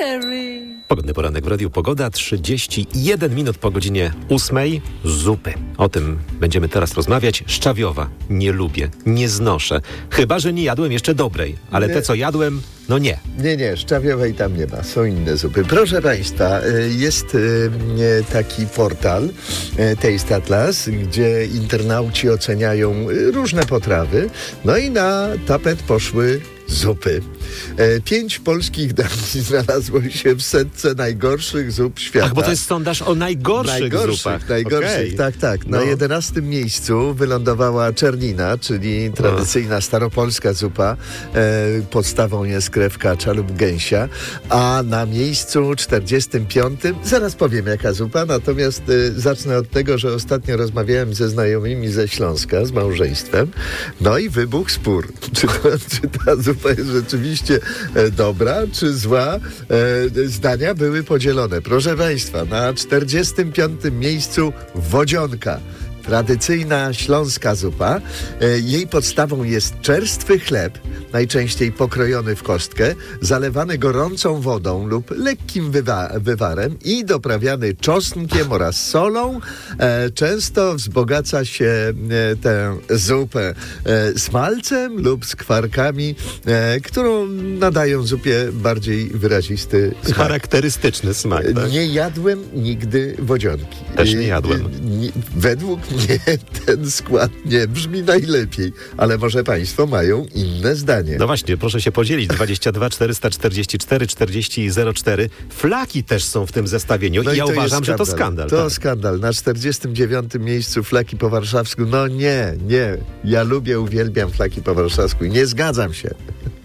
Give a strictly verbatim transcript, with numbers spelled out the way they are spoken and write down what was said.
Harry. Pogodny poranek w Radiu Pogoda, trzydzieści jeden minut po godzinie ósmej. Zupy. O tym będziemy teraz rozmawiać. Szczawiowa. Nie lubię, nie znoszę. Chyba że nie jadłem jeszcze dobrej, ale Nie. te co jadłem, no nie. Nie, nie, szczawiowej tam nie ma, są inne zupy. Proszę Państwa, jest taki portal Taste Atlas, gdzie internauci oceniają różne potrawy, no i na tapet poszły zupy. Pięć polskich dań znalazło się w setce najgorszych zup świata. Ach, bo to jest sondaż o najgorszych, najgorszych zupach. Najgorszych, okay. tak, tak. Na no. jedenastym miejscu wylądowała czernina, czyli tradycyjna staropolska zupa. E, podstawą jest krew kacza lub gęsia. A na miejscu czterdziestym piątym, zaraz powiem jaka zupa, natomiast e, zacznę od tego, że ostatnio rozmawiałem ze znajomymi ze Śląska, z małżeństwem, no i wybuchł spór. Czy, to, czy ta zupa jest rzeczywiście e, dobra, czy zła? E, zdania były podzielone. Proszę Państwa, na czterdziestym piątym miejscu wodzionka. Tradycyjna śląska zupa. E, jej podstawą jest czerstwy chleb, najczęściej pokrojony w kostkę, zalewany gorącą wodą lub lekkim wywa- wywarem i doprawiany czosnkiem oraz solą. E, często wzbogaca się e, tę zupę e, smalcem lub skwarkami, e, którą nadają zupie bardziej wyrazisty smak. Charakterystyczny smak, tak? Nie jadłem nigdy wodzionki. Też nie jadłem. Nie, według mnie ten skład nie brzmi najlepiej, ale może Państwo mają inne zdanie. No właśnie, proszę się podzielić. dwadzieścia dwa czterysta czterdzieści cztery czterdzieści zero cztery. Flaki też są w tym zestawieniu No i ja to uważam, że to skandal. To tak. skandal. Na czterdziestym dziewiątym miejscu flaki po warszawsku. No nie, nie. Ja lubię, uwielbiam flaki po warszawsku i nie zgadzam się.